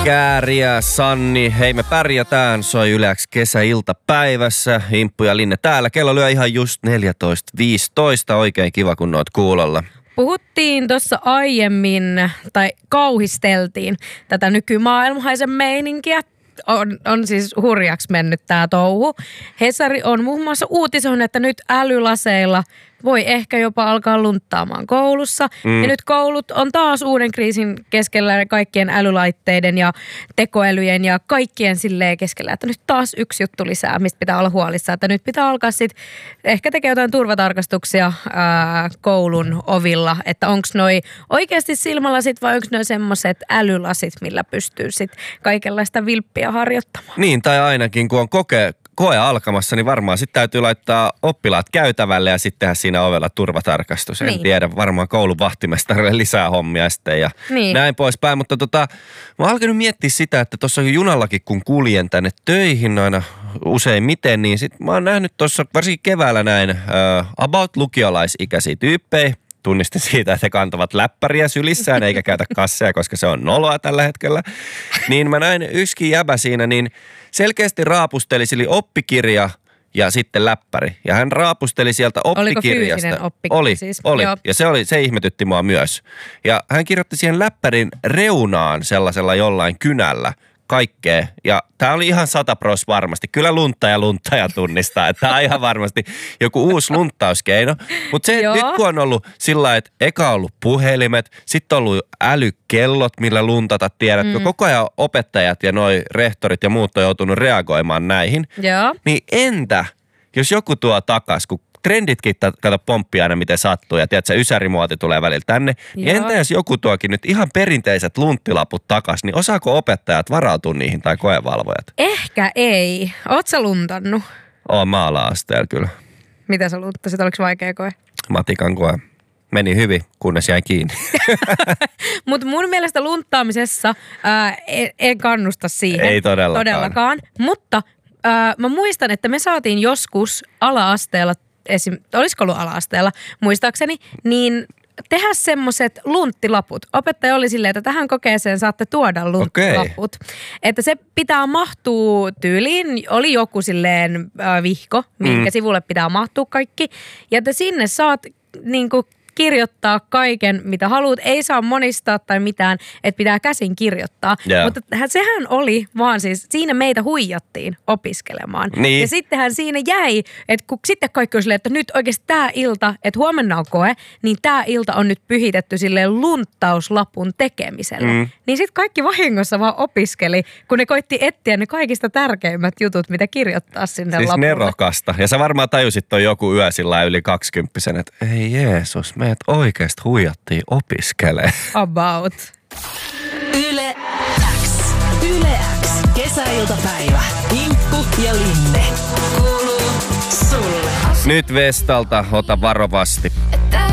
Kääri ja Sanni, hei me pärjätään, soi Yle X kesäiltapäivässä. Imppu ja Linne täällä, kello lyö ihan just 14.15, oikein kiva kun oot kuulolla. Puhuttiin tuossa aiemmin, tai kauhisteltiin tätä nykymaailmaisen meininkiä. On siis hurjaksi mennyt tää touhu. Hesari on muun muassa uutisoinut, että nyt älylaseilla voi ehkä jopa alkaa lunttaamaan koulussa. Ja nyt koulut on taas uuden kriisin keskellä kaikkien älylaitteiden ja tekoälyjen ja kaikkien silleen keskellä. Että nyt taas yksi juttu lisää, mistä pitää olla huolissa. Että nyt pitää alkaa sitten ehkä tekee jotain turvatarkastuksia koulun ovilla. Että onko noi oikeasti silmälasit vai onko noi semmoiset älylasit, millä pystyy sitten kaikenlaista vilppiä harjoittamaan. Niin, tai ainakin kun on koe alkamassa, niin varmaan sitten täytyy laittaa oppilaat käytävälle ja sitten tehdä siinä ovella turvatarkastus. En tiedä, varmaan koulun vahtimestarille lisää hommia sitten ja näin poispäin. Mutta mä oon alkanut miettiä sitä, että tuossa junallakin kun kuljen tänne töihin aina useimmiten, niin sit mä oon nähnyt tuossa varsinkin keväällä näin about lukiolaisikäisiä tyyppejä. Tunnistin siitä, että he kantavat läppäriä sylissään eikä käytä kasseja, koska se on noloa tällä hetkellä. Niin mä näin yksikin jäbä siinä, niin selkeästi raapusteli sili oppikirja ja sitten läppäri. Ja hän raapusteli sieltä oppikirjasta. Oliko fyysinen oppikirja siis? Oli. Ja se ihmetytti mua myös. Ja hän kirjoitti siihen läppärin reunaan sellaisella jollain kynällä kaikkea. Ja tää oli ihan 100% varmasti. Kyllä lunttaja tunnistaa, että tää on ihan varmasti joku uusi lunttauskeino. Mutta se nyt kun on ollut sillä lailla, että eka on ollut puhelimet, sitten on ollut älykellot, millä luntata, tiedätkö. Koko ajan opettajat ja noi rehtorit ja muut on joutunut reagoimaan näihin. Joo. Niin entä, jos joku tuo takas, kun trenditkin kato pomppia aina miten sattuu ja tiedätkö, ysärimuoti tulee välillä tänne. Niin entä jos joku tuokin nyt ihan perinteiset lunttilaput takas, niin osaako opettajat varautua niihin tai koevalvojat? Ehkä ei. Oot sä luntannut? Oon mä ala-asteella kyllä. Mitä sä lunttasit? Oliko vaikea koe? Matikan koe. Meni hyvin, kunnes jäi kiinni. Mutta mun mielestä lunttaamisessa en kannusta siihen. Ei todellakaan. Mutta mä muistan, että me saatiin joskus ala-asteella, olisiko ollut ala-asteella muistaakseni, niin tehdä semmoiset lunttilaput. Opettaja oli silleen, että tähän kokeeseen saatte tuoda lunttilaput. Okay. Että se pitää mahtua tyyliin, oli joku silleen vihko, minkä sivulle pitää mahtua kaikki. Ja että sinne saat niinku kirjoittaa kaiken, mitä haluat. Ei saa monistaa tai mitään, että pitää käsin kirjoittaa. Yeah. Mutta sehän oli vaan siis, siinä meitä huijattiin opiskelemaan. Niin. Ja sittenhän siinä jäi, että kun sitten kaikki on silleen, että nyt oikeasti tämä ilta, että huomenna on koe, niin tämä ilta on nyt pyhitetty silleen lunttauslapun tekemiselle. Niin sitten kaikki vahingossa vaan opiskeli, kun ne koitti etsiä ne kaikista tärkeimmät jutut, mitä kirjoittaa sinne siis lapulle. Siis nerokasta. Ja sä varmaan tajusit toi joku yö sillä yli 20, että ei Jeesus, meidät oikeasti huijattiin opiskelee. About. Yle X. Yle X. Kesäiltapäivä. Imppu ja Linne. Kuuluu sulle. Nyt Vestalta ota varovasti.